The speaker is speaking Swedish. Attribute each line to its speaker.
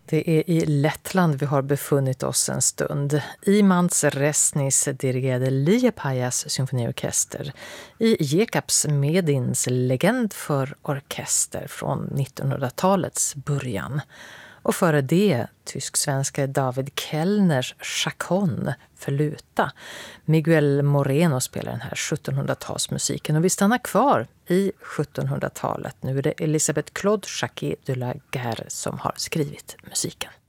Speaker 1: Det är i Lettland vi har befunnit oss en stund. Imants Resnis dirigerade Liepājas symfoniorkester i Jekabs Medins legend för orkester från 1900-talets början. Och före det tysk-svenska David Kellners Chaconne för luta. Miguel Moreno spelar den här 1700-talsmusiken och vi stannar kvar i 1700-talet. Nu är det Elisabeth Claude Jacquet de la Guerre som har skrivit musiken.